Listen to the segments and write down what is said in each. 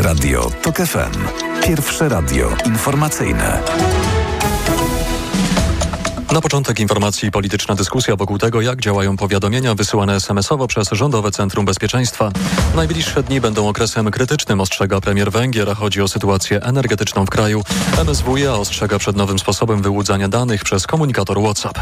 Radio TOK FM. Pierwsze radio informacyjne. Na początek informacji polityczna dyskusja wokół tego, jak działają powiadomienia wysyłane SMS-owo przez Rządowe Centrum Bezpieczeństwa. Najbliższe dni będą okresem krytycznym, ostrzega premier Węgier. Chodzi o sytuację energetyczną w kraju. MSWiA ostrzega przed nowym sposobem wyłudzania danych przez komunikator WhatsApp.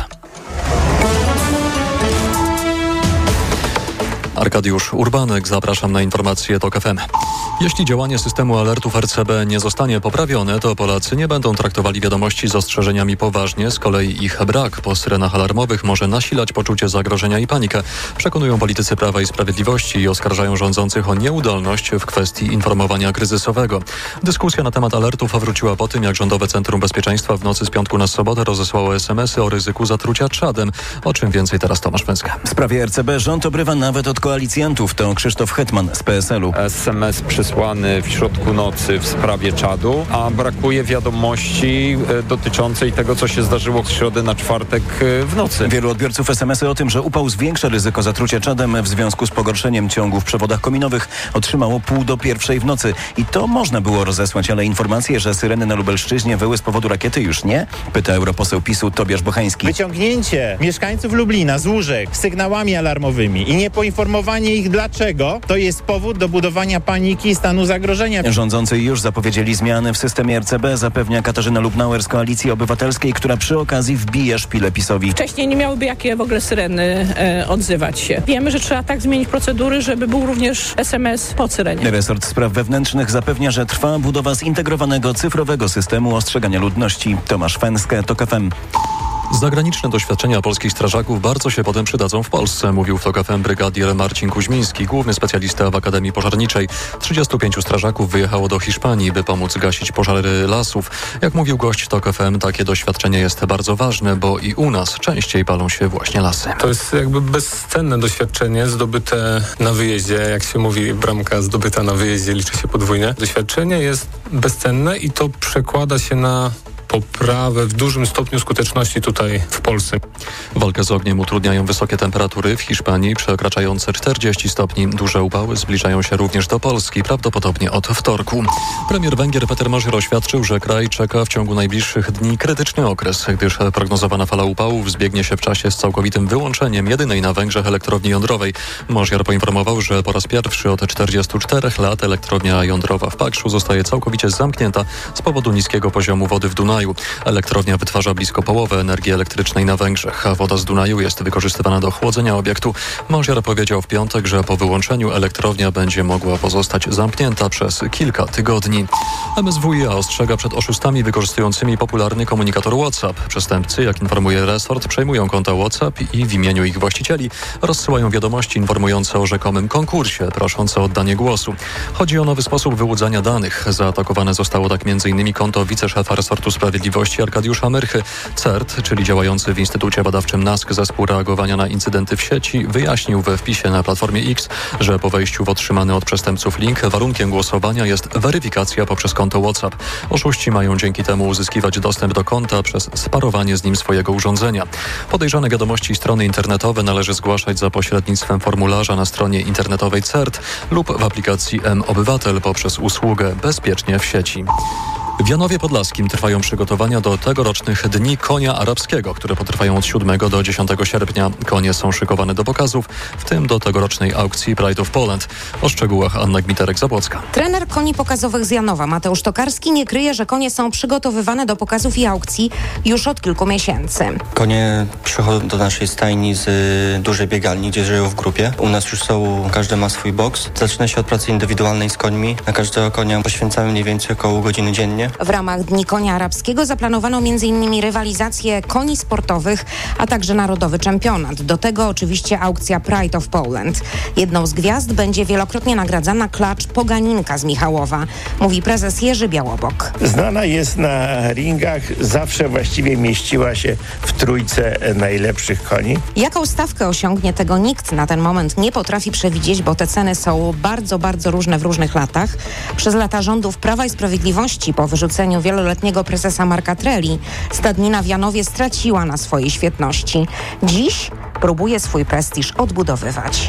Arkadiusz Urbanek, zapraszam na informacje TOK FM. Jeśli działanie systemu alertów RCB nie zostanie poprawione, to Polacy nie będą traktowali wiadomości z ostrzeżeniami poważnie. Z kolei ich brak po syrenach alarmowych może nasilać poczucie zagrożenia i panikę. Przekonują politycy Prawa i Sprawiedliwości i oskarżają rządzących o nieudolność w kwestii informowania kryzysowego. Dyskusja na temat alertów wróciła po tym, jak Rządowe Centrum Bezpieczeństwa w nocy z piątku na sobotę rozesłało SMS-y o ryzyku zatrucia trzadem. O czym więcej teraz Tomasz Węska. W sprawie RCB rząd obrywa nawet od koalicjantów. To Krzysztof Hetman z PSL-u. SMS przysłany w środku nocy w sprawie czadu, a brakuje wiadomości dotyczącej tego, co się zdarzyło w środę na czwartek w nocy. Wielu odbiorców SMS-y o tym, że upał zwiększa ryzyko zatrucia czadem w związku z pogorszeniem ciągu w przewodach kominowych, otrzymało 12:30 w nocy. I to można było rozesłać, ale informacje, że syreny na Lubelszczyźnie wyły z powodu rakiety, już nie? Pyta europoseł PiS-u Tobiasz Bochański. Wyciągnięcie mieszkańców Lublina z łóżek sygnałami alarmowymi i niepoinformowanie ich dlaczego, to jest powód do budowania paniki i stanu zagrożenia. Rządzący już zapowiedzieli zmiany w systemie RCB, zapewnia Katarzyna Lubnauer z Koalicji Obywatelskiej, która przy okazji wbija szpilę PiS-owi. Wcześniej nie miałyby jakie w ogóle syreny odzywać się. Wiemy, że trzeba tak zmienić procedury, żeby był również SMS po syrenie. Resort Spraw Wewnętrznych zapewnia, że trwa budowa zintegrowanego cyfrowego systemu ostrzegania ludności. Tomasz Węska, TOK FM. Zagraniczne doświadczenia polskich strażaków bardzo się potem przydadzą w Polsce, mówił w TOK FM brygadier Marcin Kuźmiński, główny specjalista w Akademii Pożarniczej. 35 strażaków wyjechało do Hiszpanii, by pomóc gasić pożary lasów. Jak mówił gość TOK FM, takie doświadczenie jest bardzo ważne, bo i u nas częściej palą się właśnie lasy. To jest jakby bezcenne doświadczenie zdobyte na wyjeździe. Jak się mówi, bramka zdobyta na wyjeździe liczy się podwójnie. Doświadczenie jest bezcenne i to przekłada się na poprawę w dużym stopniu skuteczności tutaj w Polsce. Walkę z ogniem utrudniają wysokie temperatury w Hiszpanii przekraczające 40 stopni. Duże upały zbliżają się również do Polski, prawdopodobnie od wtorku. Premier Węgier Peter Mosher oświadczył, że kraj czeka w ciągu najbliższych dni krytyczny okres, gdyż prognozowana fala upałów zbiegnie się w czasie z całkowitym wyłączeniem jedynej na Węgrzech elektrowni jądrowej. Mosher poinformował, że po raz pierwszy od 44 lat elektrownia jądrowa w Pakszu zostaje całkowicie zamknięta z powodu niskiego poziomu wody w Dunaju. Elektrownia wytwarza blisko połowę energii elektrycznej na Węgrzech, a woda z Dunaju jest wykorzystywana do chłodzenia obiektu. Mosher powiedział w piątek, że po wyłączeniu elektrownia będzie mogła pozostać zamknięta przez kilka tygodni. MSWiA ostrzega przed oszustami wykorzystującymi popularny komunikator WhatsApp. Przestępcy, jak informuje resort, przejmują konta WhatsApp i w imieniu ich właścicieli rozsyłają wiadomości informujące o rzekomym konkursie, proszące o oddanie głosu. Chodzi o nowy sposób wyłudzania danych. Zaatakowane zostało tak m.in. konto wiceszefa resortu Sprawiedliwości Arkadiusza Myrchy. CERT, czyli działający w Instytucie Badawczym NASK Zespół Reagowania na Incydenty w sieci, wyjaśnił we wpisie na Platformie X, że po wejściu w otrzymany od przestępców link warunkiem głosowania jest weryfikacja poprzez konto WhatsApp. Oszuści mają dzięki temu uzyskiwać dostęp do konta przez sparowanie z nim swojego urządzenia. Podejrzane wiadomości i strony internetowe należy zgłaszać za pośrednictwem formularza na stronie internetowej CERT lub w aplikacji mObywatel poprzez usługę Bezpiecznie w sieci. W Janowie Podlaskim trwają przygotowania do tegorocznych Dni Konia Arabskiego, które potrwają od 7 do 10 sierpnia. Konie są szykowane do pokazów, w tym do tegorocznej aukcji Pride of Poland. O szczegółach Anna Gmiterek-Zabłocka. Trener koni pokazowych z Janowa Mateusz Tokarski nie kryje, że konie są przygotowywane do pokazów i aukcji już od kilku miesięcy. Konie przychodzą do naszej stajni z dużej biegalni, gdzie żyją w grupie. U nas już każdy ma swój boks. Zaczyna się od pracy indywidualnej z końmi. Na każdego konia poświęcamy mniej więcej około godziny dziennie. W ramach Dni Konia Arabskiego zaplanowano m.in. rywalizację koni sportowych, a także narodowy czempionat. Do tego oczywiście aukcja Pride of Poland. Jedną z gwiazd będzie wielokrotnie nagradzana klacz Poganinka z Michałowa, mówi prezes Jerzy Białobok. Znana jest na ringach, zawsze właściwie mieściła się w trójce najlepszych koni. Jaką stawkę osiągnie, tego nikt na ten moment nie potrafi przewidzieć, bo te ceny są bardzo, bardzo różne w różnych latach. Przez lata rządów Prawa i Sprawiedliwości po wyrzuceniu wieloletniego prezesa Marka Treli stadnina w Janowie straciła na swojej świetności. Dziś próbuje swój prestiż odbudowywać.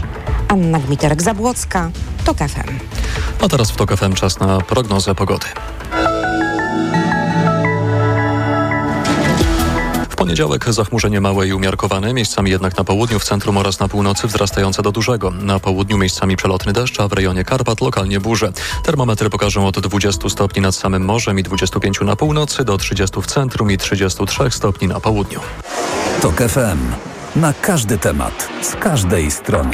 Anna Gmiterek-Zabłocka, TOK FM. A teraz w TOK FM czas na prognozę pogody. W poniedziałek zachmurzenie małe i umiarkowane, miejscami jednak na południu, w centrum oraz na północy wzrastające do dużego. Na południu miejscami przelotny deszcz, a w rejonie Karpat lokalnie burze. Termometry pokażą od 20 stopni nad samym morzem i 25 na północy, do 30 w centrum i 33 stopni na południu. TOK FM. Na każdy temat, z każdej strony.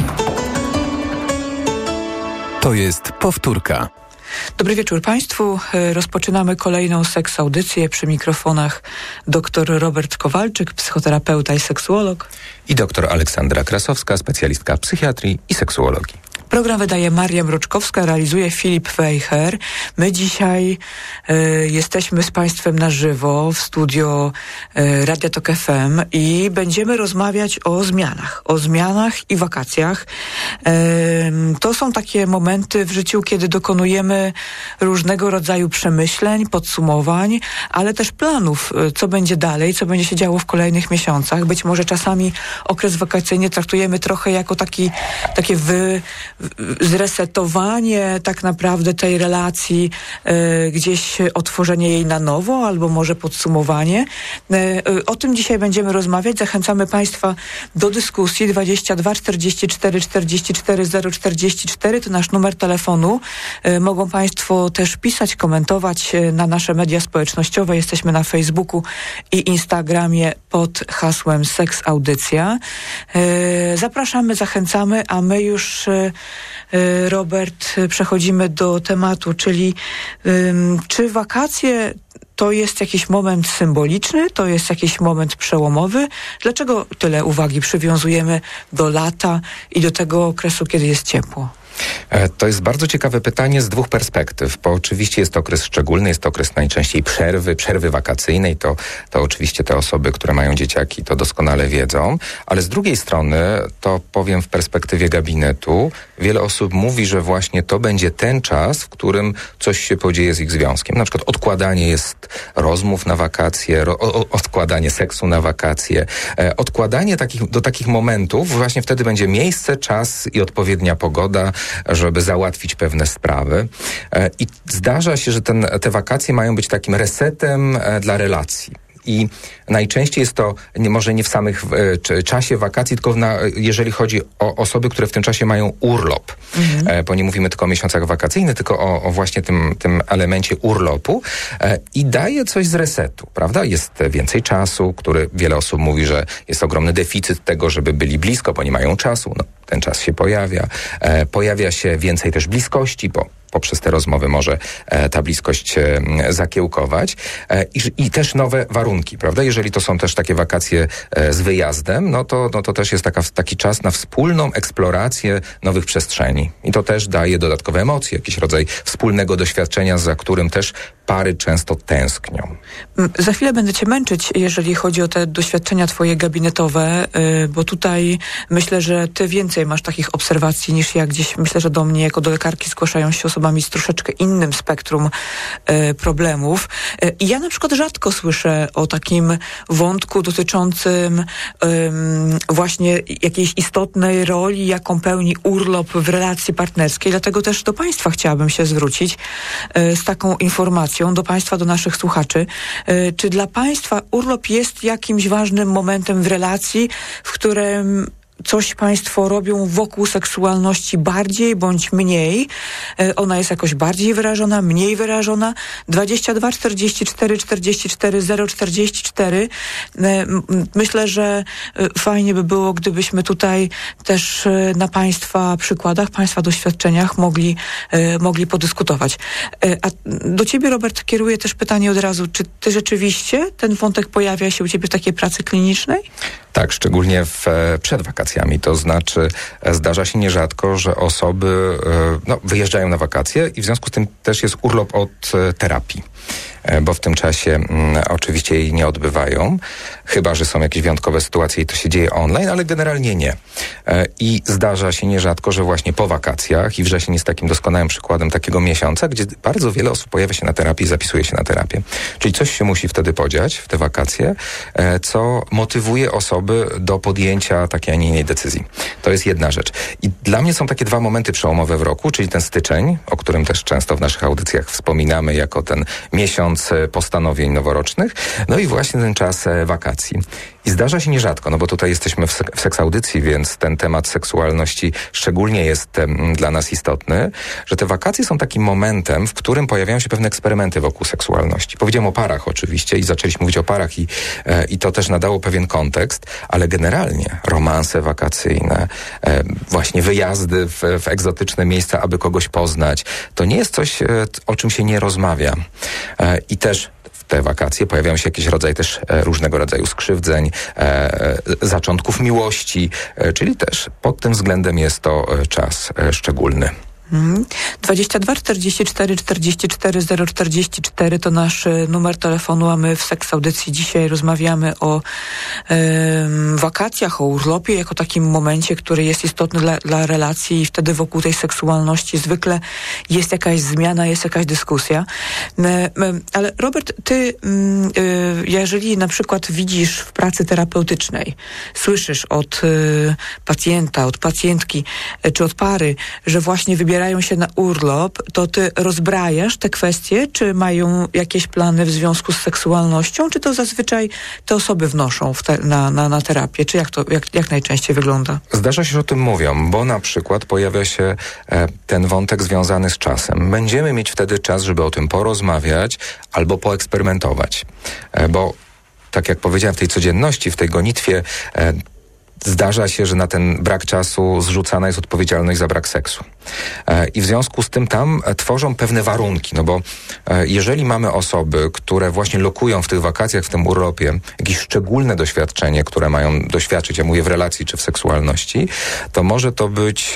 To jest powtórka. Dobry wieczór Państwu. Rozpoczynamy kolejną seks-audycję. Przy mikrofonach dr Robert Kowalczyk, psychoterapeuta i seksuolog. I dr Aleksandra Krasowska, specjalistka psychiatrii i seksuologii. Program wydaje Maria Mroczkowska, realizuje Filip Weicher. My dzisiaj jesteśmy z Państwem na żywo w studio Radia TOK FM i będziemy rozmawiać o zmianach i wakacjach. To są takie momenty w życiu, kiedy dokonujemy różnego rodzaju przemyśleń, podsumowań, ale też planów, co będzie dalej, co będzie się działo w kolejnych miesiącach. Być może czasami okres wakacyjny traktujemy trochę jako takie zresetowanie tak naprawdę tej relacji, gdzieś otworzenie jej na nowo, albo może podsumowanie. O tym dzisiaj będziemy rozmawiać. Zachęcamy Państwa do dyskusji. 22 44 44 044 to nasz numer telefonu. Mogą Państwo też pisać, komentować na nasze media społecznościowe. Jesteśmy na Facebooku i Instagramie pod hasłem Seks Audycja. Zapraszamy, zachęcamy, a my już Robert, przechodzimy do tematu, czyli czy wakacje to jest jakiś moment symboliczny, to jest jakiś moment przełomowy? Dlaczego tyle uwagi przywiązujemy do lata i do tego okresu, kiedy jest ciepło? To jest bardzo ciekawe pytanie z dwóch perspektyw, bo oczywiście jest to okres szczególny, jest to okres najczęściej przerwy wakacyjnej, to oczywiście te osoby, które mają dzieciaki, to doskonale wiedzą, ale z drugiej strony, to powiem w perspektywie gabinetu, wiele osób mówi, że właśnie to będzie ten czas, w którym coś się podzieje z ich związkiem. Na przykład odkładanie jest rozmów na wakacje, odkładanie seksu na wakacje, odkładanie do takich momentów, właśnie wtedy będzie miejsce, czas i odpowiednia pogoda, żeby załatwić pewne sprawy. I zdarza się, że te wakacje mają być takim resetem dla relacji. I najczęściej jest to może nie w samych czasie wakacji, tylko jeżeli chodzi o osoby, które w tym czasie mają urlop. Bo nie mówimy tylko o miesiącach wakacyjnych, tylko o właśnie tym elemencie urlopu. I daje coś z resetu, prawda? Jest więcej czasu, który wiele osób mówi, że jest ogromny deficyt tego, żeby byli blisko, bo nie mają czasu. No, ten czas się pojawia. Pojawia się więcej też bliskości, bo poprzez te rozmowy może ta bliskość zakiełkować. I też nowe warunki, prawda? Jeżeli to są też takie wakacje z wyjazdem, no to też jest taki czas na wspólną eksplorację nowych przestrzeni. I to też daje dodatkowe emocje, jakiś rodzaj wspólnego doświadczenia, za którym też pary często tęsknią. Za chwilę będę cię męczyć, jeżeli chodzi o te doświadczenia twoje gabinetowe, bo tutaj myślę, że ty więcej masz takich obserwacji niż ja gdzieś. Myślę, że do mnie jako do lekarki zgłaszają się osobami z troszeczkę innym spektrum problemów. I ja na przykład rzadko słyszę o takim wątku dotyczącym właśnie jakiejś istotnej roli, jaką pełni urlop w relacji partnerskiej. Dlatego też do Państwa chciałabym się zwrócić z taką informacją, do Państwa, do naszych słuchaczy. Czy dla Państwa urlop jest jakimś ważnym momentem w relacji, w którym coś Państwo robią wokół seksualności bardziej bądź mniej? Ona jest jakoś bardziej wyrażona, mniej wyrażona? 22 44 44 044. Myślę, że fajnie by było, gdybyśmy tutaj też na Państwa przykładach, Państwa doświadczeniach mogli podyskutować. A do Ciebie, Robert, kieruję też pytanie od razu. Czy Ty rzeczywiście ten wątek pojawia się u Ciebie w takiej pracy klinicznej? Tak, szczególnie przed wakacjami. To znaczy zdarza się nierzadko, że osoby wyjeżdżają na wakacje i w związku z tym też jest urlop od terapii. bo w tym czasie oczywiście jej nie odbywają, chyba że są jakieś wyjątkowe sytuacje i to się dzieje online, ale generalnie nie. I zdarza się nierzadko, że właśnie po wakacjach, i wrzesień jest takim doskonałym przykładem takiego miesiąca, gdzie bardzo wiele osób pojawia się na terapii i zapisuje się na terapię. Czyli coś się musi wtedy podziać w te wakacje, co motywuje osoby do podjęcia takiej, a nie innej decyzji. To jest jedna rzecz. I dla mnie są takie dwa momenty przełomowe w roku, czyli ten styczeń, o którym też często w naszych audycjach wspominamy jako ten miesiąc postanowień noworocznych, no i właśnie ten czas wakacji. I zdarza się nierzadko, no bo tutaj jesteśmy w seksaudycji, więc ten temat seksualności szczególnie jest dla nas istotny, że te wakacje są takim momentem, w którym pojawiają się pewne eksperymenty wokół seksualności. Powiedziałem o parach oczywiście i zaczęliśmy mówić o parach i to też nadało pewien kontekst, ale generalnie romanse wakacyjne, właśnie wyjazdy w egzotyczne miejsca, aby kogoś poznać, to nie jest coś, o czym się nie rozmawia. I też w te wakacje pojawiają się jakieś rodzaje też różnego rodzaju skrzywdzeń, zaczątków miłości, czyli też pod tym względem jest to czas szczególny. 22 44 44 044 to nasz numer telefonu, a my w Seksaudycji dzisiaj rozmawiamy o wakacjach, o urlopie jako takim momencie, który jest istotny dla relacji i wtedy wokół tej seksualności zwykle jest jakaś zmiana, jest jakaś dyskusja. Ale Robert, ty jeżeli na przykład widzisz w pracy terapeutycznej, słyszysz od pacjenta, od pacjentki czy od pary, że właśnie wybierają się na urlop, to ty rozbrajasz te kwestie, czy mają jakieś plany w związku z seksualnością, czy to zazwyczaj te osoby wnoszą na terapię, czy jak najczęściej wygląda? Zdarza się, że o tym mówią, bo na przykład pojawia się ten wątek związany z czasem. Będziemy mieć wtedy czas, żeby o tym porozmawiać albo poeksperymentować. Bo tak jak powiedziałem, w tej codzienności, w tej gonitwie zdarza się, że na ten brak czasu zrzucana jest odpowiedzialność za brak seksu. I w związku z tym tam tworzą pewne warunki, no bo jeżeli mamy osoby, które właśnie lokują w tych wakacjach, w tym urlopie jakieś szczególne doświadczenie, które mają doświadczyć, ja mówię w relacji czy w seksualności, to może to być...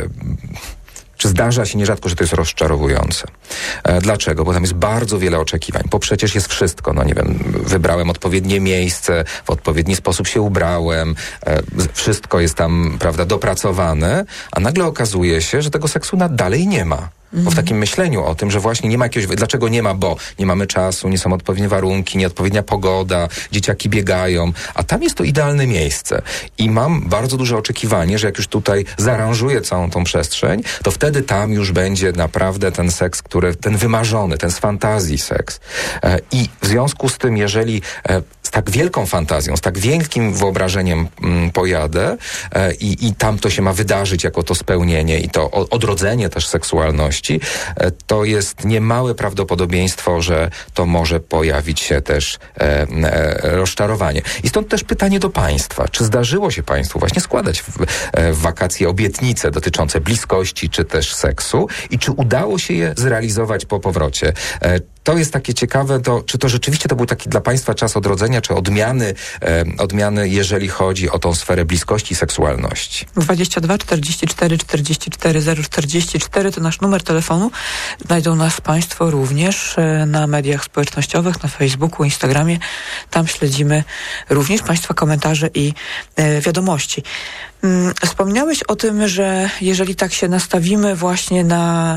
Czy zdarza się nierzadko, że to jest rozczarowujące. Dlaczego? Bo tam jest bardzo wiele oczekiwań. Bo przecież jest wszystko. No nie wiem, wybrałem odpowiednie miejsce, w odpowiedni sposób się ubrałem, wszystko jest tam, prawda, dopracowane, a nagle okazuje się, że tego seksu dalej nie ma. Bo w takim myśleniu o tym, że właśnie nie ma jakiegoś... Dlaczego nie ma? Bo nie mamy czasu, nie są odpowiednie warunki, nieodpowiednia pogoda, dzieciaki biegają, a tam jest to idealne miejsce. I mam bardzo duże oczekiwanie, że jak już tutaj zaaranżuję całą tą przestrzeń, to wtedy tam już będzie naprawdę ten seks, ten wymarzony, ten z fantazji seks. I w związku z tym, jeżeli z tak wielką fantazją, z tak wielkim wyobrażeniem pojadę i tam to się ma wydarzyć jako to spełnienie i to odrodzenie też seksualności, to jest niemałe prawdopodobieństwo, że to może pojawić się też rozczarowanie. I stąd też pytanie do Państwa. Czy zdarzyło się Państwu właśnie składać w wakacje obietnice dotyczące bliskości czy też seksu i czy udało się je zrealizować po powrocie? To jest takie ciekawe, czy to rzeczywiście to był taki dla Państwa czas odrodzenia, czy odmiany, jeżeli chodzi o tą sferę bliskości i seksualności. 22 44 44 044 to nasz numer telefonu. Znajdą nas Państwo również na mediach społecznościowych, na Facebooku, Instagramie. Tam śledzimy również Państwa komentarze i wiadomości. Wspominałeś o tym, że jeżeli tak się nastawimy właśnie na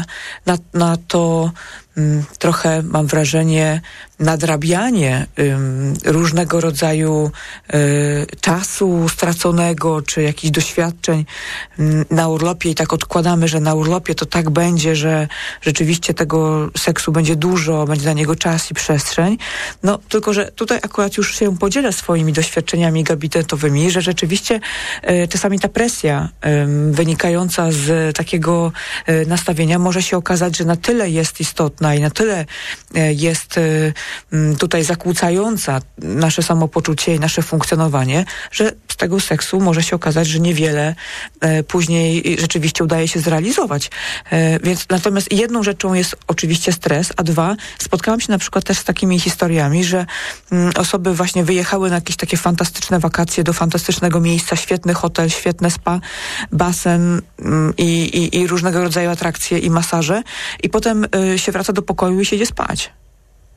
to trochę, mam wrażenie, nadrabianie różnego rodzaju czasu straconego, czy jakichś doświadczeń na urlopie i tak odkładamy, że na urlopie to tak będzie, że rzeczywiście tego seksu będzie dużo, będzie na niego czas i przestrzeń. No, tylko że tutaj akurat już się podzielę swoimi doświadczeniami gabinetowymi, że rzeczywiście czasami ta presja wynikająca z takiego nastawienia może się okazać, że na tyle jest istotna i na tyle jest tutaj zakłócająca nasze samopoczucie i nasze funkcjonowanie, że z tego seksu może się okazać, że niewiele później rzeczywiście udaje się zrealizować. Więc natomiast jedną rzeczą jest oczywiście stres, a dwa, spotkałam się na przykład też z takimi historiami, że osoby właśnie wyjechały na jakieś takie fantastyczne wakacje do fantastycznego miejsca, świetny hotel, świetne spa, basen i różnego rodzaju atrakcje i masaże i potem się wraca do pokoju i się idzie spać.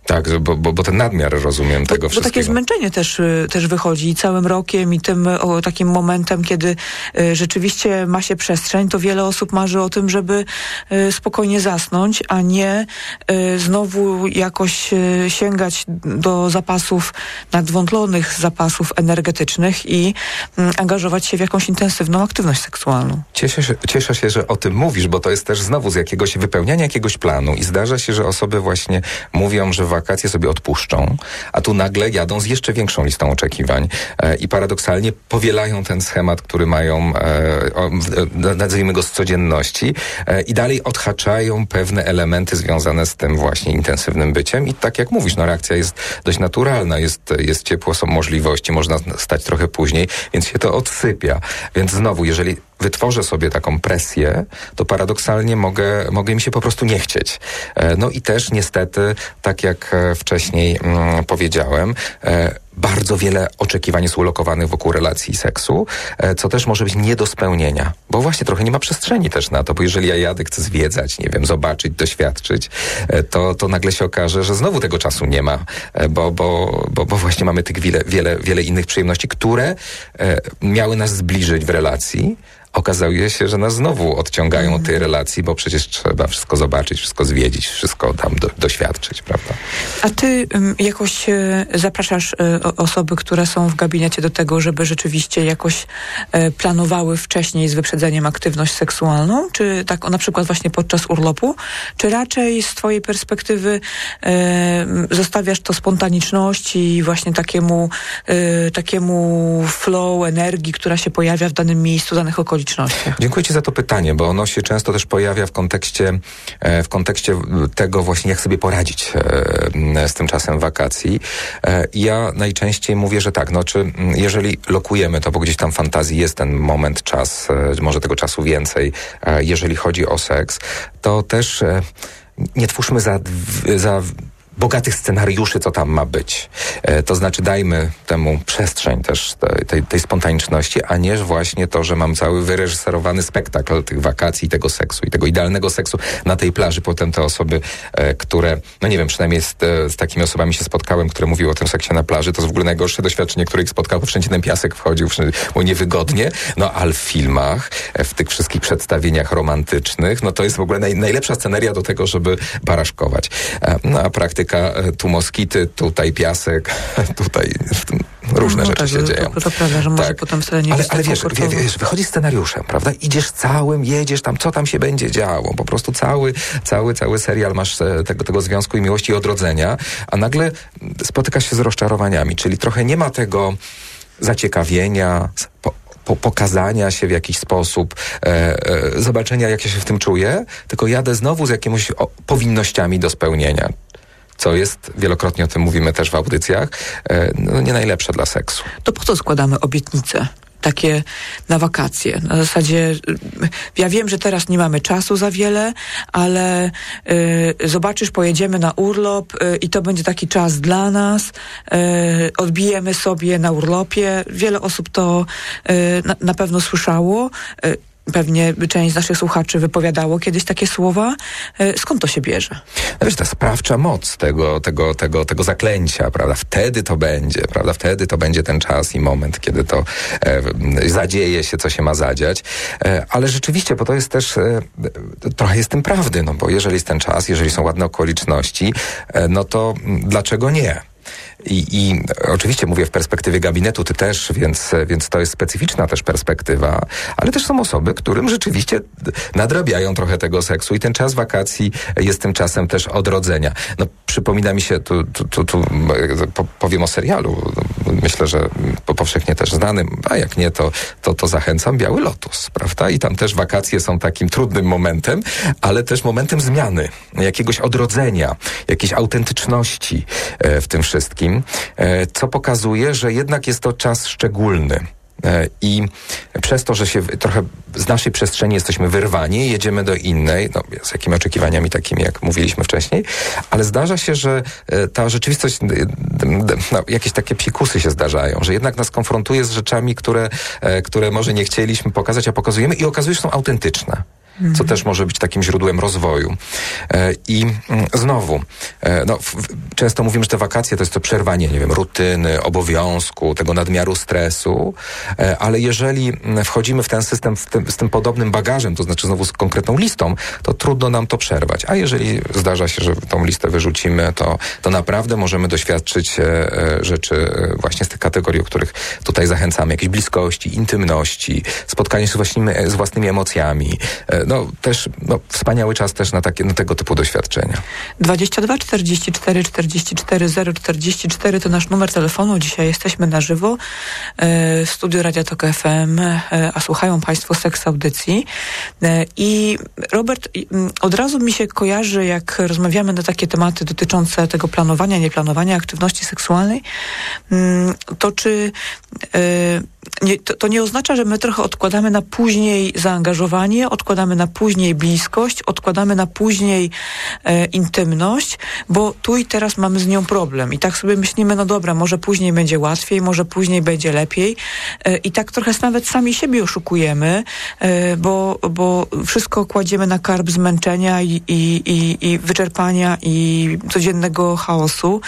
Tak, bo ten nadmiar, rozumiem, tego wszystkiego. Bo takie zmęczenie też wychodzi całym rokiem i tym takim momentem, kiedy rzeczywiście ma się przestrzeń, to wiele osób marzy o tym, żeby spokojnie zasnąć, a nie znowu jakoś sięgać do zapasów, nadwątlonych zapasów energetycznych i angażować się w jakąś intensywną aktywność seksualną. Cieszę się, że o tym mówisz, bo to jest też znowu z jakiegoś wypełniania jakiegoś planu i zdarza się, że osoby właśnie mówią, że wakacje sobie odpuszczą, a tu nagle jadą z jeszcze większą listą oczekiwań i paradoksalnie powielają ten schemat, który mają, nazwijmy go z codzienności i dalej odhaczają pewne elementy związane z tym właśnie intensywnym byciem i tak jak mówisz, reakcja jest dość naturalna, jest ciepło, są możliwości, można stać trochę później, więc się to odsypia. Więc znowu, jeżeli wytworzę sobie taką presję, to paradoksalnie mogę mi się po prostu nie chcieć. No i też niestety, tak jak wcześniej powiedziałem, bardzo wiele oczekiwań jest ulokowanych wokół relacji i seksu, co też może być nie do spełnienia, bo właśnie trochę nie ma przestrzeni też na to, bo jeżeli ja jadę, chcę zwiedzać, nie wiem, zobaczyć, doświadczyć, to nagle się okaże, że znowu tego czasu nie ma, bo właśnie mamy tych wiele innych przyjemności, które miały nas zbliżyć w relacji. Okazuje się, że nas znowu odciągają od tej relacji, bo przecież trzeba wszystko zobaczyć, wszystko zwiedzić, wszystko tam doświadczyć, prawda? A ty jakoś zapraszasz osoby, które są w gabinecie do tego, żeby rzeczywiście jakoś planowały wcześniej z wyprzedzeniem aktywność seksualną? Czy tak na przykład właśnie podczas urlopu? Czy raczej z twojej perspektywy zostawiasz to spontaniczności i właśnie takiemu flow energii, która się pojawia w danym miejscu, danych okolicznościach? Dziękuję ci za to pytanie, bo ono się często też pojawia w kontekście tego właśnie, jak sobie poradzić z tym czasem wakacji. Ja najczęściej mówię, że tak, czy jeżeli lokujemy to, bo gdzieś tam w fantazji jest ten moment, czas, może tego czasu więcej, jeżeli chodzi o seks, to też nie twórzmy za bogatych scenariuszy, co tam ma być. To znaczy dajmy temu przestrzeń też tej spontaniczności, a nie właśnie to, że mam cały wyreżyserowany spektakl tych wakacji, tego seksu i tego idealnego seksu na tej plaży. Potem te osoby, które, nie wiem, przynajmniej z takimi osobami się spotkałem, które mówiły o tym seksie na plaży, to jest w ogóle najgorsze doświadczenie, które ich spotkało, bo wszędzie ten piasek wchodził, było niewygodnie, ale w filmach, w tych wszystkich przedstawieniach romantycznych, to jest w ogóle najlepsza sceneria do tego, żeby baraszkować. A praktyka tu moskity, tutaj piasek, tutaj różne rzeczy się dzieją. To prawda, że może potem wcale nie ale wiesz, wychodzi scenariuszem, prawda? Idziesz jedziesz tam, co tam się będzie działo. Po prostu cały serial masz tego związku i miłości i odrodzenia, a nagle spotykasz się z rozczarowaniami, czyli trochę nie ma tego zaciekawienia, pokazania się w jakiś sposób, zobaczenia, jak ja się w tym czuję, tylko jadę znowu z jakimiś powinnościami do spełnienia. Co jest, wielokrotnie o tym mówimy też w audycjach, nie najlepsze dla seksu. To po co składamy obietnice? Takie na wakacje. Na zasadzie, ja wiem, że teraz nie mamy czasu za wiele, ale zobaczysz, pojedziemy na urlop i to będzie taki czas dla nas. Odbijemy sobie na urlopie. Wiele osób to na pewno słyszało. Pewnie część z naszych słuchaczy wypowiadało kiedyś takie słowa. Skąd to się bierze? Wiesz, ta sprawcza moc tego zaklęcia, prawda? Wtedy to będzie, prawda? Wtedy to będzie ten czas i moment, kiedy to zadzieje się, co się ma zadziać. Ale rzeczywiście, bo to jest też trochę jest tym prawdy, bo jeżeli jest ten czas, jeżeli są ładne okoliczności, to dlaczego nie? I oczywiście mówię w perspektywie gabinetu, ty też, więc to jest specyficzna też perspektywa, ale też są osoby, którym rzeczywiście nadrabiają trochę tego seksu i ten czas wakacji jest tym czasem też odrodzenia. Przypomina mi się, tu powiem o serialu, myślę, że powszechnie też znanym, a jak nie, to zachęcam, Biały Lotus, prawda? I tam też wakacje są takim trudnym momentem, ale też momentem zmiany, jakiegoś odrodzenia, jakiejś autentyczności w tym wszystkim, co pokazuje, że jednak jest to czas szczególny. I przez to, że się trochę z naszej przestrzeni jesteśmy wyrwani, jedziemy do innej, z jakimi oczekiwaniami takimi, jak mówiliśmy wcześniej, ale zdarza się, że ta rzeczywistość, jakieś takie psikusy się zdarzają, że jednak nas konfrontuje z rzeczami, które może nie chcieliśmy pokazać, a pokazujemy i okazuje się, że są autentyczne. co też może być takim źródłem rozwoju. I znowu, często mówimy, że te wakacje to jest to przerwanie, nie wiem, rutyny, obowiązku, tego nadmiaru stresu, ale jeżeli wchodzimy w ten system z tym podobnym bagażem, to znaczy znowu z konkretną listą, to trudno nam to przerwać. A jeżeli zdarza się, że tą listę wyrzucimy, to naprawdę możemy doświadczyć rzeczy właśnie z tych kategorii, o których tutaj zachęcamy. Jakieś bliskości, intymności, spotkanie z własnymi emocjami. Wspaniały czas też na tego typu doświadczenia. 22 44 44 044 to nasz numer telefonu. Dzisiaj jesteśmy na żywo w studiu Radia Tok FM, a słuchają Państwo Seks Audycji. I Robert, od razu mi się kojarzy, jak rozmawiamy na takie tematy dotyczące tego planowania, nieplanowania aktywności seksualnej, to czy to nie oznacza, że my trochę odkładamy na później zaangażowanie, odkładamy na później bliskość, odkładamy na później intymność, bo tu i teraz mamy z nią problem. I tak sobie myślimy, no dobra, może później będzie łatwiej, może później będzie lepiej. I tak trochę nawet sami siebie oszukujemy, bo wszystko kładziemy na karb zmęczenia i wyczerpania i codziennego chaosu.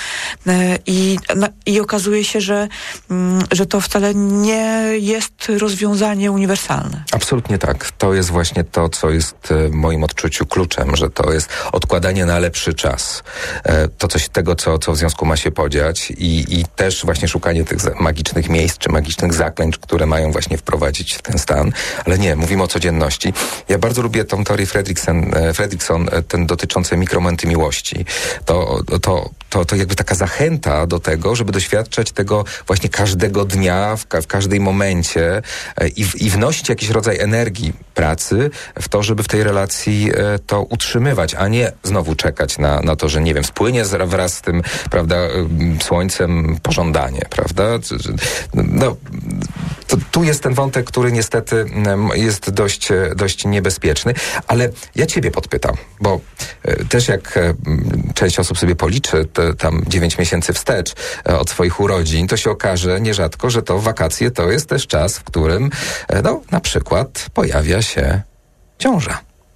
I okazuje się, że to wcale nie jest rozwiązanie uniwersalne. Absolutnie tak. To jest właśnie to, co jest w moim odczuciu kluczem, że to jest odkładanie na lepszy czas. To coś tego, co w związku ma się podziać i też właśnie szukanie tych magicznych miejsc, czy magicznych zaklęć, które mają właśnie wprowadzić ten stan. Ale nie, mówimy o codzienności. Ja bardzo lubię tą teorię Fredrickson, ten dotyczący mikromomenty miłości. To jakby taka zachęta do tego, żeby doświadczać tego właśnie każdego dnia, w każdej momencie i wnosić jakiś rodzaj energii pracy w to, żeby w tej relacji to utrzymywać, a nie znowu czekać na to, że nie wiem, spłynie wraz z tym, prawda, słońcem pożądanie, prawda? Tu jest ten wątek, który niestety jest dość niebezpieczny, ale ja ciebie podpytam, bo też jak część osób sobie policzy tam 9 miesięcy wstecz od swoich urodzin, to się okaże nierzadko, że to wakacje to jest też czas, w którym na przykład pojawia się ciąża.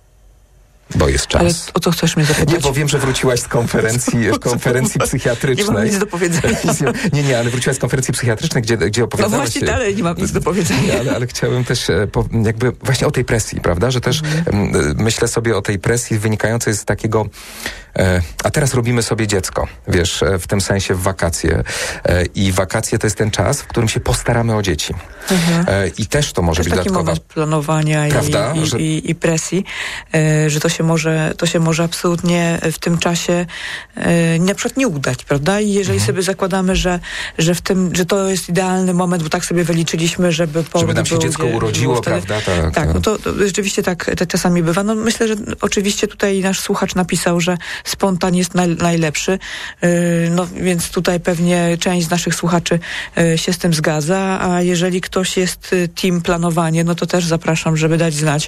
Bo jest czas. Ale o co chcesz mnie zapytać? Nie, bo wiem, że wróciłaś z konferencji psychiatrycznej. Nie mam nic do powiedzenia. Nie, ale wróciłaś z konferencji psychiatrycznej, gdzie opowiadałaś... No właśnie dalej nie mam nic do powiedzenia. Ale chciałem też jakby właśnie o tej presji, prawda? Że też myślę sobie o tej presji wynikającej z takiego... A teraz robimy sobie dziecko, wiesz, w tym sensie w wakacje. I wakacje to jest ten czas, w którym się postaramy o dzieci. I też to może być taki dodatkowa... moment planowania i presji, że to się może absolutnie w tym czasie na przykład nie udać, prawda? I jeżeli sobie zakładamy, że to jest idealny moment, bo tak sobie wyliczyliśmy, żeby nam się dziecko urodziło, prawda? Tak, no to rzeczywiście tak czasami bywa. No myślę, że oczywiście tutaj nasz słuchacz napisał, że spontan jest najlepszy, no więc tutaj pewnie część z naszych słuchaczy się z tym zgadza, a jeżeli ktoś jest team planowanie, no to też zapraszam, żeby dać znać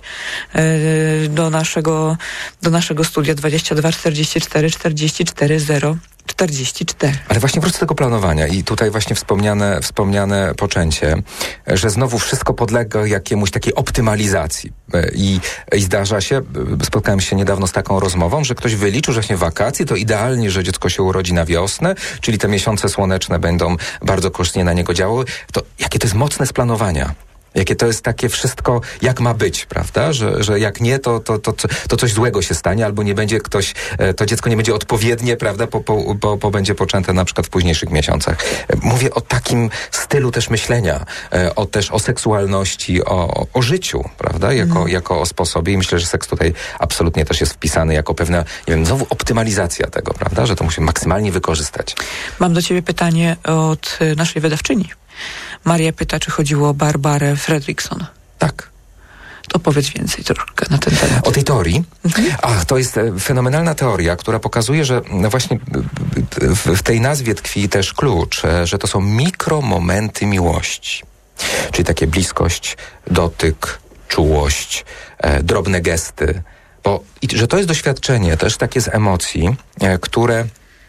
do naszego studia 22 44 44 0 44. Ale właśnie wrócę do tego planowania i tutaj właśnie wspomniane poczęcie, że znowu wszystko podlega jakiemuś takiej optymalizacji. I zdarza się, spotkałem się niedawno z taką rozmową, że ktoś wyliczył, że właśnie wakacje to idealnie, że dziecko się urodzi na wiosnę, czyli te miesiące słoneczne będą bardzo korzystnie na niego działały. To jakie to jest mocne z planowania. Jakie to jest takie wszystko, jak ma być, prawda? Że jak nie, to coś złego się stanie, albo nie będzie to dziecko nie będzie odpowiednie, prawda? Będzie poczęte na przykład w późniejszych miesiącach. Mówię o takim stylu też myślenia, też o seksualności, o życiu, prawda? Jako o sposobie i myślę, że seks tutaj absolutnie też jest wpisany jako pewna, nie wiem, znowu optymalizacja tego, prawda? Że to musimy maksymalnie wykorzystać. Mam do ciebie pytanie od naszej wydawczyni. Maria pyta, czy chodziło o Barbarę Fredrickson. Tak. To powiedz więcej troszkę na ten temat. O tej teorii? To jest fenomenalna teoria, która pokazuje, że właśnie w tej nazwie tkwi też klucz, że to są mikromomenty miłości. Czyli takie bliskość, dotyk, czułość, drobne gesty. I że to jest doświadczenie też takie z emocji, które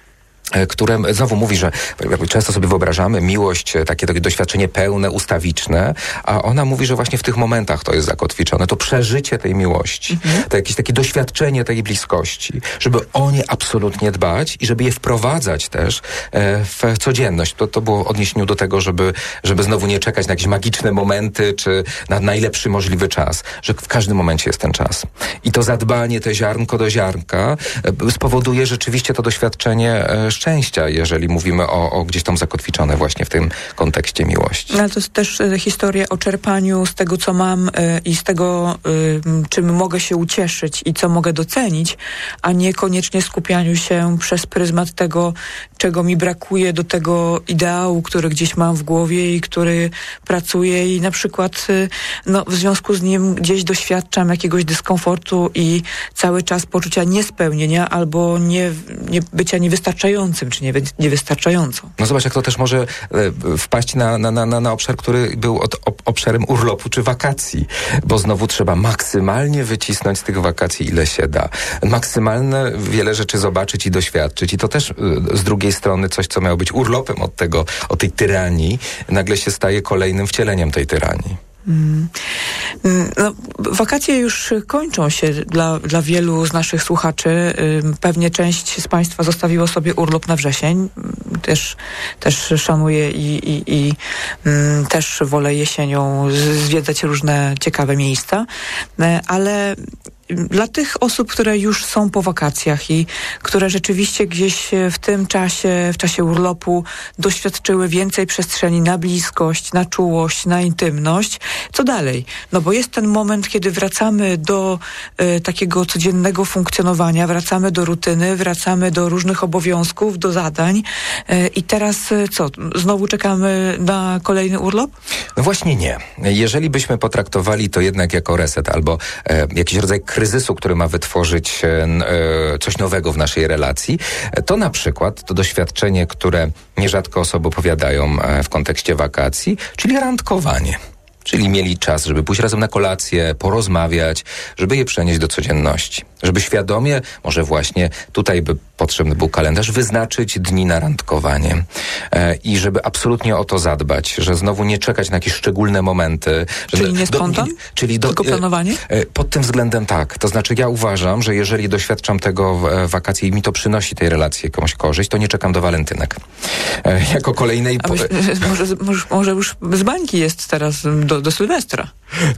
które znowu mówi, że często sobie wyobrażamy miłość, takie doświadczenie pełne, ustawiczne, a ona mówi, że właśnie w tych momentach to jest zakotwiczone, to przeżycie tej miłości, to jakieś takie doświadczenie tej bliskości, żeby o nie absolutnie dbać i żeby je wprowadzać też w codzienność. To było w odniesieniu do tego, żeby znowu nie czekać na jakieś magiczne momenty, czy na najlepszy możliwy czas, że w każdym momencie jest ten czas. I to zadbanie, te ziarnko do ziarnka spowoduje rzeczywiście to doświadczenie szczęścia, jeżeli mówimy o gdzieś tam zakotwiczone właśnie w tym kontekście miłości. Ale to jest też historia o czerpaniu z tego, co mam i z tego, czym mogę się ucieszyć i co mogę docenić, a niekoniecznie skupianiu się przez pryzmat tego, czego mi brakuje, do tego ideału, który gdzieś mam w głowie i który pracuje i na przykład w związku z nim gdzieś doświadczam jakiegoś dyskomfortu i cały czas poczucia niespełnienia albo bycia niewystarczającym, czy niewystarczającą. No zobacz, jak to też może wpaść na obszar, który był obszarem urlopu czy wakacji, bo znowu trzeba maksymalnie wycisnąć z tych wakacji, ile się da. Maksymalne wiele rzeczy zobaczyć i doświadczyć. I to też z drugiej strony coś, co miało być urlopem od tej tyranii, nagle się staje kolejnym wcieleniem tej tyranii. Wakacje już kończą się dla wielu z naszych słuchaczy. Pewnie część z Państwa zostawiło sobie urlop na wrzesień. Też szanuję i też wolę jesienią zwiedzać różne ciekawe miejsca. Ale dla tych osób, które już są po wakacjach i które rzeczywiście gdzieś w tym czasie, w czasie urlopu doświadczyły więcej przestrzeni na bliskość, na czułość, na intymność, co dalej? No bo jest ten moment, kiedy wracamy do takiego codziennego funkcjonowania, wracamy do rutyny, wracamy do różnych obowiązków, do zadań i teraz co? Znowu czekamy na kolejny urlop? No właśnie nie. Jeżeli byśmy potraktowali to jednak jako reset albo jakiś rodzaj kryzysu, który ma wytworzyć coś nowego w naszej relacji, to na przykład to doświadczenie, które nierzadko osoby opowiadają w kontekście wakacji, czyli randkowanie. Czyli mieli czas, żeby pójść razem na kolację, porozmawiać, żeby je przenieść do codzienności. Żeby świadomie, może właśnie tutaj by potrzebny był kalendarz, wyznaczyć dni na randkowanie. I żeby absolutnie o to zadbać, że znowu nie czekać na jakieś szczególne momenty. Czyli nie spontan? Tylko planowanie? Pod tym względem tak. To znaczy ja uważam, że jeżeli doświadczam tego w wakacje i mi to przynosi tej relacji jakąś korzyść, to nie czekam do walentynek. Jako kolejnej... Może już z bańki jest teraz do Sylwestra.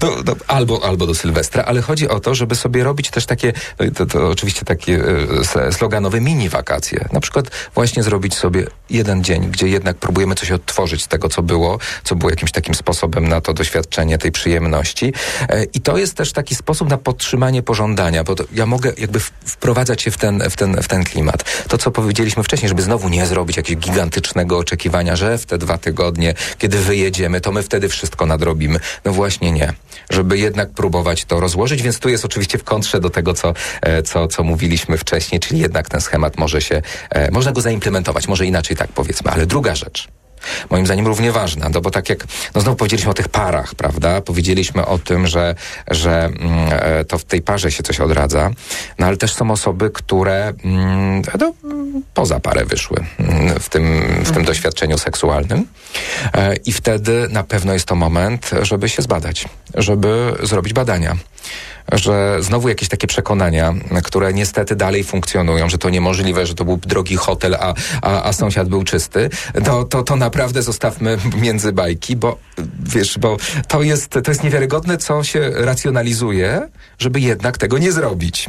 Albo do Sylwestra, ale chodzi o to, żeby sobie robić też takie, to oczywiście takie sloganowe mini wakacje. Na przykład właśnie zrobić sobie jeden dzień, gdzie jednak próbujemy coś odtworzyć z tego, co było jakimś takim sposobem na to doświadczenie tej przyjemności. I to jest też taki sposób na podtrzymanie pożądania, bo ja mogę jakby wprowadzać się w ten klimat. To, co powiedzieliśmy wcześniej, żeby znowu nie zrobić jakiegoś gigantycznego oczekiwania, że w te 2 tygodnie, kiedy wyjedziemy, to my wtedy wszystko nadrobimy. No właśnie nie. Żeby jednak próbować to rozłożyć, więc tu jest oczywiście w kontrze do tego, co mówiliśmy wcześniej, czyli jednak ten schemat można go zaimplementować, może inaczej tak powiedzmy, ale druga rzecz, moim zdaniem równie ważna, bo tak jak znowu powiedzieliśmy o tych parach, prawda? Powiedzieliśmy o tym, że to w tej parze się coś odradza, no ale też są osoby, które poza parę wyszły w tym doświadczeniu seksualnym i wtedy na pewno jest to moment, żeby się zbadać, żeby zrobić badania. Że znowu jakieś takie przekonania, które niestety dalej funkcjonują, że to niemożliwe, że to był drogi hotel, a sąsiad był czysty, to naprawdę zostawmy między bajki, bo to jest niewiarygodne, co się racjonalizuje, żeby jednak tego nie zrobić.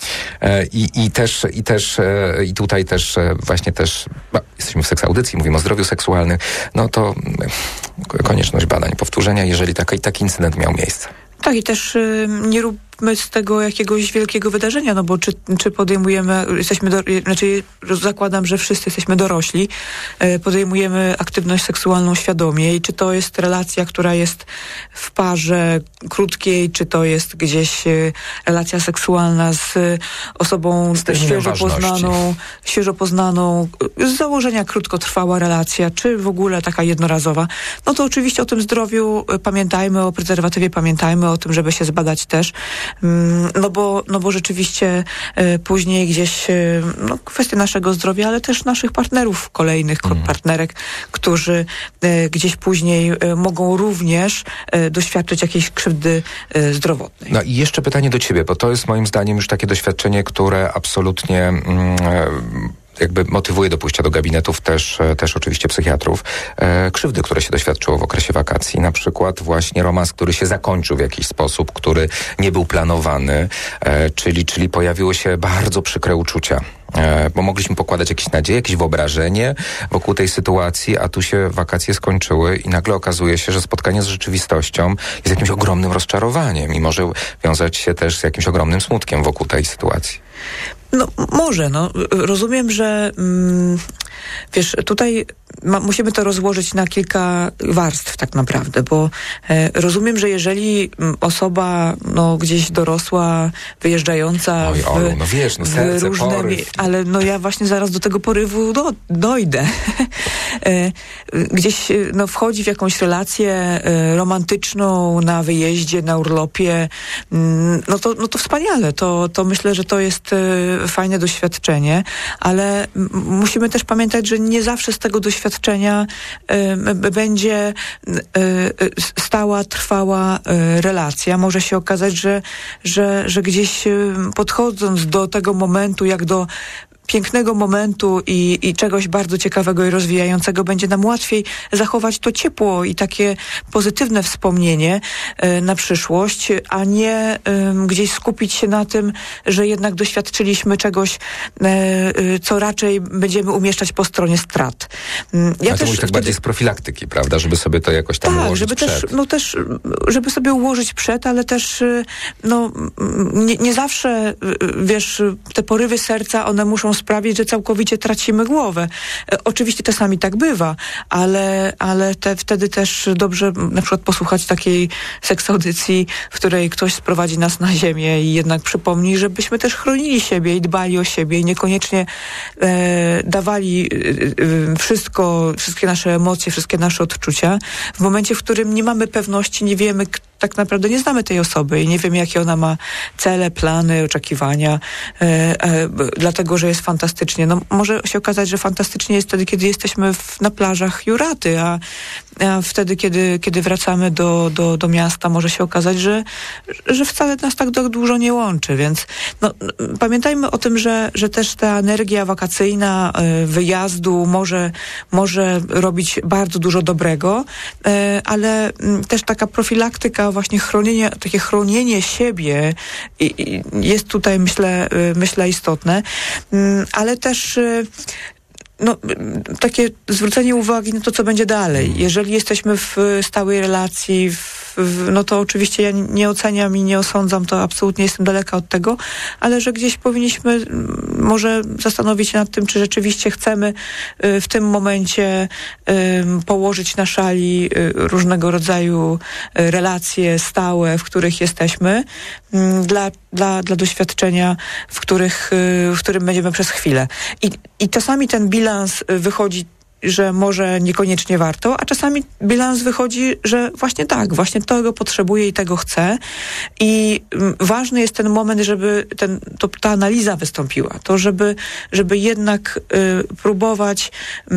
I tutaj też właśnie jesteśmy w seksaudycji, mówimy o zdrowiu seksualnym, no to konieczność badań, powtórzenia, jeżeli taki incydent miał miejsce. Tak, i też nie róbmy z tego jakiegoś wielkiego wydarzenia, no bo czy podejmujemy, zakładam, że wszyscy jesteśmy dorośli, podejmujemy aktywność seksualną świadomie i czy to jest relacja, która jest w parze krótkiej, czy to jest gdzieś relacja seksualna z osobą świeżo poznaną, z założenia krótkotrwała relacja, czy w ogóle taka jednorazowa, no to oczywiście o tym zdrowiu pamiętajmy, o prezerwatywie pamiętajmy, o tym, żeby się zbadać też, No bo rzeczywiście później gdzieś kwestia naszego zdrowia, ale też naszych partnerów kolejnych, partnerek, którzy gdzieś później mogą również doświadczyć jakiejś krzywdy zdrowotnej. No i jeszcze pytanie do ciebie, bo to jest moim zdaniem już takie doświadczenie, które absolutnie jakby motywuje do pójścia do gabinetów też oczywiście psychiatrów. Krzywdy, które się doświadczyło w okresie wakacji. Na przykład właśnie romans, który się zakończył w jakiś sposób, który nie był planowany, czyli pojawiły się bardzo przykre uczucia. Bo mogliśmy pokładać jakieś nadzieje, jakieś wyobrażenie wokół tej sytuacji, a tu się wakacje skończyły i nagle okazuje się, że spotkanie z rzeczywistością jest jakimś ogromnym rozczarowaniem i może wiązać się też z jakimś ogromnym smutkiem wokół tej sytuacji. No może, rozumiem, że wiesz, tutaj musimy to rozłożyć na kilka warstw tak naprawdę, bo rozumiem, że jeżeli osoba gdzieś dorosła, wyjeżdżająca Olu, serce, różne poryw. Ale ja właśnie zaraz do tego porywu dojdę. Gdzieś wchodzi w jakąś relację romantyczną na wyjeździe, na urlopie, to wspaniale. To myślę, że to jest fajne doświadczenie, ale musimy też pamiętać, że nie zawsze z tego doświadczenia będzie stała, trwała relacja. Może się okazać, że gdzieś podchodząc do tego momentu, jak do pięknego momentu i czegoś bardzo ciekawego i rozwijającego, będzie nam łatwiej zachować to ciepło i takie pozytywne wspomnienie na przyszłość, a nie gdzieś skupić się na tym, że jednak doświadczyliśmy czegoś, co raczej będziemy umieszczać po stronie strat. Ja to mówisz tak bardziej z profilaktyki, prawda? Żeby sobie to jakoś tam ułożyć żeby przed. żeby sobie ułożyć przed, ale też nie zawsze, wiesz, te porywy serca, one muszą sprawić, że całkowicie tracimy głowę. Oczywiście czasami tak bywa, ale wtedy też dobrze na przykład posłuchać takiej seksaudycji, w której ktoś sprowadzi nas na ziemię i jednak przypomni, żebyśmy też chronili siebie i dbali o siebie i niekoniecznie dawali wszystkie nasze emocje, wszystkie nasze odczucia w momencie, w którym nie mamy pewności, nie wiemy, tak naprawdę nie znamy tej osoby i nie wiemy, jakie ona ma cele, plany, oczekiwania, dlatego, że jest fantastycznie. Może się okazać, że fantastycznie jest wtedy, kiedy jesteśmy na plażach Juraty, a wtedy, kiedy wracamy do miasta, może się okazać, że wcale nas tak dużo nie łączy, więc pamiętajmy o tym, że też ta energia wakacyjna wyjazdu może robić bardzo dużo dobrego, ale też taka profilaktyka, właśnie takie chronienie siebie jest tutaj, myślę istotne, ale też takie zwrócenie uwagi na to, co będzie dalej. Jeżeli jesteśmy w stałej relacji, to oczywiście ja nie oceniam i nie osądzam, to absolutnie jestem daleka od tego, ale że gdzieś powinniśmy może zastanowić się nad tym, czy rzeczywiście chcemy w tym momencie położyć na szali różnego rodzaju relacje stałe, w których jesteśmy, dla doświadczenia, w którym będziemy przez chwilę. I czasami ten bilans wychodzi, że może niekoniecznie warto, a czasami bilans wychodzi, że właśnie tak, właśnie tego potrzebuję i tego chcę. I ważny jest ten moment, żeby ta analiza wystąpiła. To, żeby jednak próbować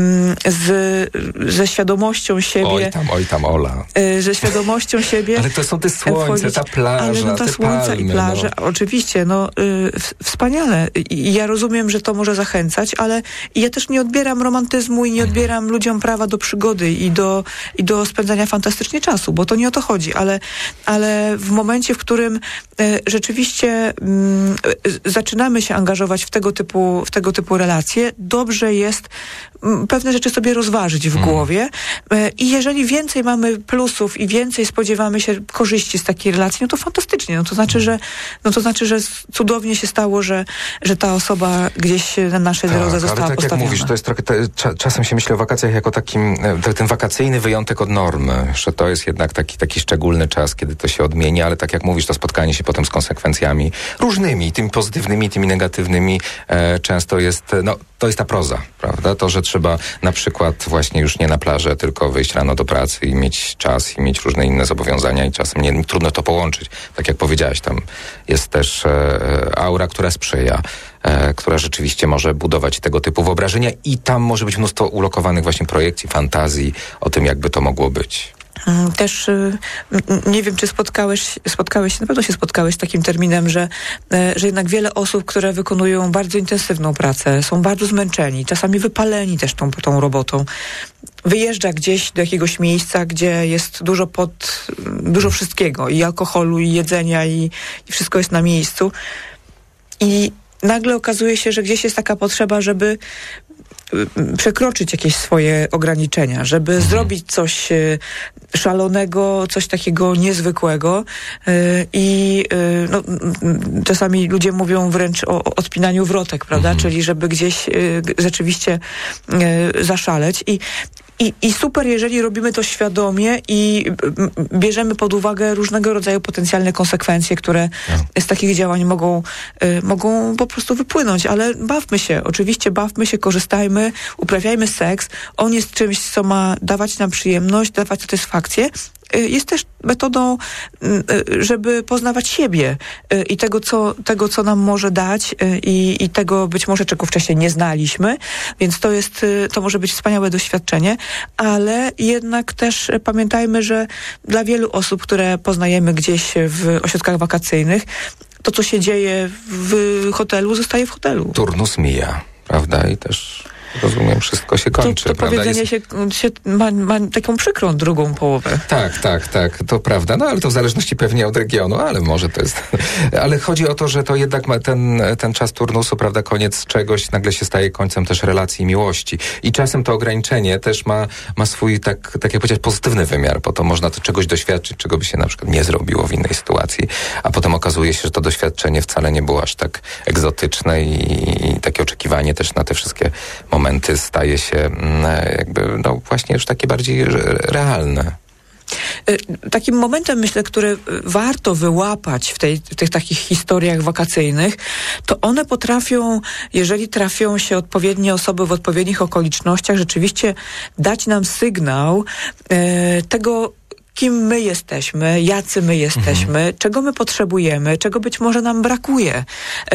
ze świadomością siebie... Oj tam, Ola. Ze świadomością siebie... Ale to są te słońce, ta plaża, ale te słońce palmy, i plaże, oczywiście, wspaniale. I ja rozumiem, że to może zachęcać, ale ja też nie odbieram romantyzmu i nie odbieram ludziom prawa do przygody i do spędzania fantastycznie czasu, bo to nie o to chodzi, ale w momencie, w którym rzeczywiście zaczynamy się angażować w tego typu relacje, dobrze jest pewne rzeczy sobie rozważyć w głowie i jeżeli więcej mamy plusów i więcej spodziewamy się korzyści z takiej relacji, to fantastycznie. To znaczy, że cudownie się stało, że ta osoba gdzieś na naszej drodze została ale tak postawiona. Jak mówisz, to jest trochę, czasem się myśli o wakacjach jako takim, ten wakacyjny wyjątek od normy, że to jest jednak taki szczególny czas, kiedy to się odmieni, ale tak jak mówisz, to spotkanie się potem z konsekwencjami różnymi, tymi pozytywnymi, tymi negatywnymi, często jest, to jest ta proza, prawda? To, że trzeba na przykład właśnie już nie na plażę, tylko wyjść rano do pracy i mieć czas i mieć różne inne zobowiązania i czasem trudno to połączyć. Tak jak powiedziałaś, tam jest też aura, która sprzyja, która rzeczywiście może budować tego typu wyobrażenia i tam może być mnóstwo ulokowanych właśnie projekcji, fantazji o tym, jakby to mogło być. Też nie wiem, czy spotkałeś się, na pewno się spotkałeś z takim terminem, że jednak wiele osób, które wykonują bardzo intensywną pracę, są bardzo zmęczeni, czasami wypaleni też tą robotą, wyjeżdża gdzieś do jakiegoś miejsca, gdzie jest dużo wszystkiego, i alkoholu, i jedzenia, i wszystko jest na miejscu. I nagle okazuje się, że gdzieś jest taka potrzeba, żeby przekroczyć jakieś swoje ograniczenia, żeby zrobić coś szalonego, coś takiego niezwykłego i czasami ludzie mówią wręcz o odpinaniu wrotek, prawda? Czyli żeby gdzieś rzeczywiście zaszaleć i super, jeżeli robimy to świadomie i bierzemy pod uwagę różnego rodzaju potencjalne konsekwencje, które z takich działań mogą po prostu wypłynąć, ale bawmy się, korzystajmy, uprawiajmy seks. On jest czymś, co ma dawać nam przyjemność, dawać satysfakcję. Jest też metodą, żeby poznawać siebie i tego, co nam może dać i tego być może, czego wcześniej nie znaliśmy, więc to może być wspaniałe doświadczenie, ale jednak też pamiętajmy, że dla wielu osób, które poznajemy gdzieś w ośrodkach wakacyjnych, to, co się dzieje w hotelu, zostaje w hotelu. Turnus mija, prawda? I też rozumiem, wszystko się kończy. To powiedzenie ma taką przykrą drugą połowę. Tak, to prawda. No ale to w zależności pewnie od regionu, ale może to jest... Ale chodzi o to, że to jednak ma ten czas turnusu, prawda, koniec czegoś, nagle się staje końcem też relacji i miłości. I czasem to ograniczenie też ma swój, tak jak powiedzieć, pozytywny wymiar, bo to można czegoś doświadczyć, czego by się na przykład nie zrobiło w innej sytuacji, a potem okazuje się, że to doświadczenie wcale nie było aż tak egzotyczne i takie oczekiwanie też na te wszystkie momenty staje się właśnie już takie bardziej realne. Takim momentem, myślę, który warto wyłapać w tych takich historiach wakacyjnych, to one potrafią, jeżeli trafią się odpowiednie osoby w odpowiednich okolicznościach, rzeczywiście dać nam sygnał tego, kim my jesteśmy, jacy my jesteśmy, czego my potrzebujemy, czego być może nam brakuje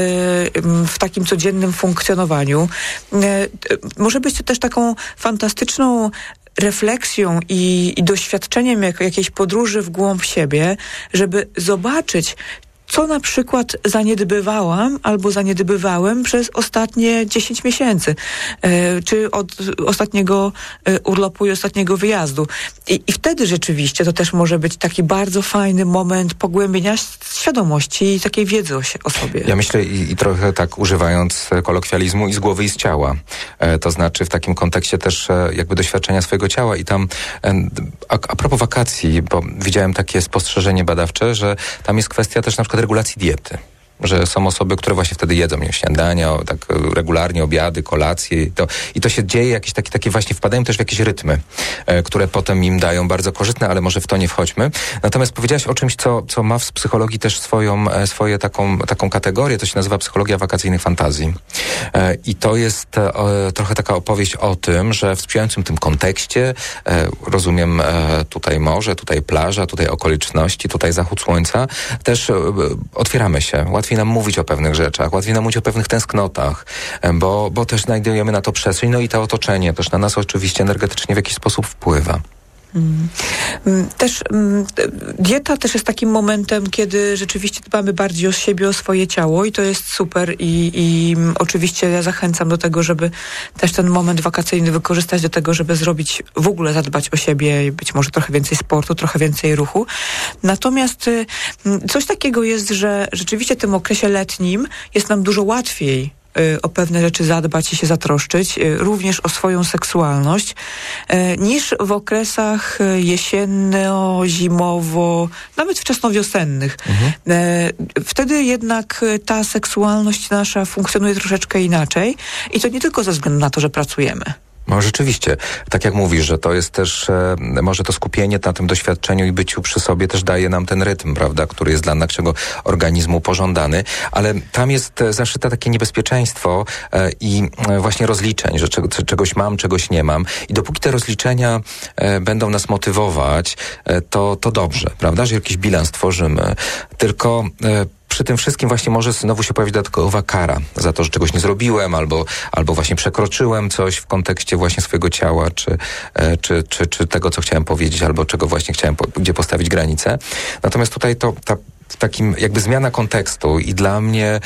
w takim codziennym funkcjonowaniu. Może być to też taką fantastyczną refleksją i doświadczeniem jakiejś podróży w głąb siebie, żeby zobaczyć, co na przykład zaniedbywałam albo zaniedbywałem przez ostatnie 10 miesięcy, czy od ostatniego urlopu i ostatniego wyjazdu. I wtedy rzeczywiście to też może być taki bardzo fajny moment pogłębienia świadomości i takiej wiedzy o sobie. Ja myślę i trochę tak używając kolokwializmu i z głowy i z ciała. To znaczy w takim kontekście też jakby doświadczenia swojego ciała i tam a propos wakacji, bo widziałem takie spostrzeżenie badawcze, że tam jest kwestia też na przykład regulacji diety. Że są osoby, które właśnie wtedy jedzą śniadania, tak regularnie, obiady, kolacje i to się dzieje, jakieś takie właśnie wpadają też w jakieś rytmy, które potem im dają bardzo korzystne, ale może w to nie wchodźmy. Natomiast powiedziałaś o czymś, co ma w psychologii też swoje taką kategorię, to się nazywa psychologia wakacyjnych fantazji. I to jest trochę taka opowieść o tym, że w sprzyjającym tym kontekście, rozumiem tutaj morze, tutaj plaża, tutaj okoliczności, tutaj zachód słońca, też otwieramy się, łatwiej nam mówić o pewnych rzeczach, łatwiej nam mówić o pewnych tęsknotach, bo też znajdujemy na to przestrzeń, no i to otoczenie też na nas oczywiście energetycznie w jakiś sposób wpływa. Też dieta też jest takim momentem, kiedy rzeczywiście dbamy bardziej o siebie, o swoje ciało i to jest super i oczywiście ja zachęcam do tego, żeby też ten moment wakacyjny wykorzystać do tego, żeby zrobić, w ogóle zadbać o siebie i być może trochę więcej sportu, trochę więcej ruchu. Natomiast coś takiego jest, że rzeczywiście w tym okresie letnim jest nam dużo łatwiej o pewne rzeczy zadbać i się zatroszczyć, również o swoją seksualność, niż w okresach jesienno, zimowo, nawet wczesnowiosennych. Wtedy jednak ta seksualność nasza funkcjonuje troszeczkę inaczej i to nie tylko ze względu na to, że pracujemy. No rzeczywiście, tak jak mówisz, że to jest też, może to skupienie na tym doświadczeniu i byciu przy sobie też daje nam ten rytm, prawda, który jest dla naszego organizmu pożądany, ale tam jest zaszyte takie niebezpieczeństwo i właśnie rozliczeń, że czegoś mam, czegoś nie mam i dopóki te rozliczenia będą nas motywować, to dobrze, prawda, że jakiś bilans tworzymy, tylko przy tym wszystkim właśnie może znowu się pojawić dodatkowa kara za to, że czegoś nie zrobiłem, albo właśnie przekroczyłem coś w kontekście właśnie swojego ciała, czy tego, co chciałem powiedzieć, albo czego właśnie chciałem, gdzie postawić granicę. Natomiast tutaj takim jakby zmiana kontekstu i dla mnie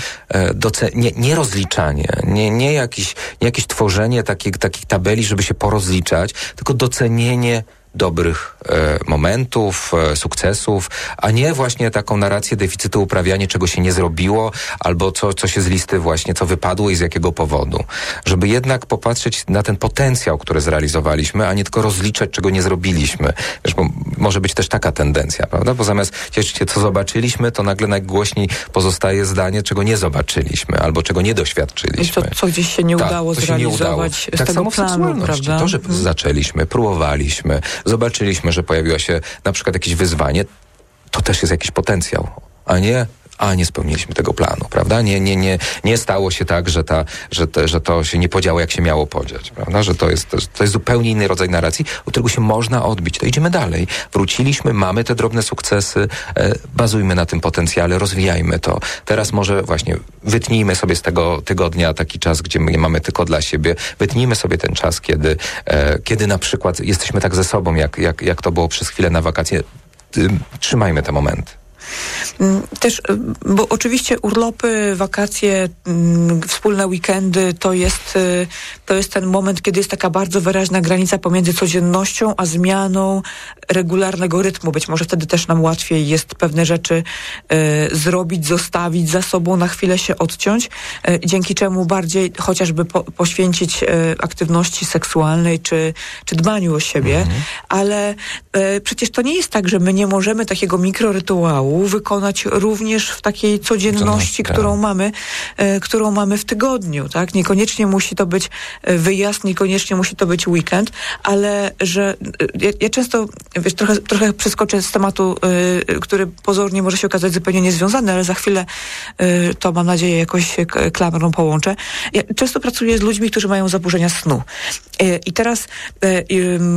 nie rozliczanie, nie jakieś tworzenie takich tabeli, żeby się porozliczać, tylko docenienie dobrych momentów, sukcesów, a nie właśnie taką narrację deficytu, uprawianie, czego się nie zrobiło, albo co się z listy właśnie, co wypadło i z jakiego powodu. Żeby jednak popatrzeć na ten potencjał, który zrealizowaliśmy, a nie tylko rozliczać, czego nie zrobiliśmy. Wiesz, bo może być też taka tendencja, prawda? Bo zamiast cieszyć się, co zobaczyliśmy, to nagle najgłośniej pozostaje zdanie, czego nie zobaczyliśmy, albo czego nie doświadczyliśmy. I to, co gdzieś się nie udało zrealizować z tak tego samo planu, prawda? To, że zaczęliśmy, próbowaliśmy, zobaczyliśmy, że pojawiło się na przykład jakieś wyzwanie, to też jest jakiś potencjał, a nie spełniliśmy tego planu, prawda? Nie stało się tak, że to się nie podziało, jak się miało podziać, prawda? Że to jest zupełnie inny rodzaj narracji, od którego się można odbić. To idziemy dalej. Wróciliśmy, mamy te drobne sukcesy, bazujmy na tym potencjale, rozwijajmy to. Teraz może właśnie wytnijmy sobie z tego tygodnia taki czas, gdzie my mamy tylko dla siebie. Wytnijmy sobie ten czas, kiedy na przykład jesteśmy tak ze sobą, jak to było przez chwilę na wakacje. Trzymajmy te momenty. Też, bo oczywiście urlopy, wakacje, wspólne weekendy to jest ten moment, kiedy jest taka bardzo wyraźna granica pomiędzy codziennością a zmianą regularnego rytmu. Być może wtedy też nam łatwiej jest pewne rzeczy zrobić, zostawić za sobą, na chwilę się odciąć, dzięki czemu bardziej chociażby poświęcić aktywności seksualnej czy dbaniu o siebie. Ale przecież to nie jest tak, że my nie możemy takiego mikrorytuału wykonać również w takiej codzienności, którą mamy w tygodniu, tak? Niekoniecznie musi to być wyjazd, niekoniecznie musi to być weekend, ale że ja często, wiesz, trochę przeskoczę z tematu, który pozornie może się okazać zupełnie niezwiązany, ale za chwilę to, mam nadzieję, jakoś klamrą połączę. Ja często pracuję z ludźmi, którzy mają zaburzenia snu. I teraz